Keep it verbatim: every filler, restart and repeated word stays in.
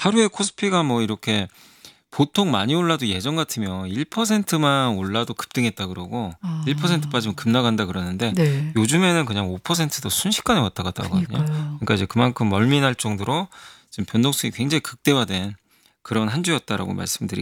하루에 코스피가 뭐 이렇게 보통 많이 올라도 예전 같으면 일 퍼센트만 올라도 급등했다 그러고 일 퍼센트 아. 빠지면 급락한다 그러는데 네. 요즘에는 그냥 오 퍼센트도 순식간에 왔다 갔다 하거든요. 그니까요. 그러니까 이제 그만큼 멀미날 정도로 지금 변동성이 굉장히 극대화된 그런 한 주였다라고 말씀드리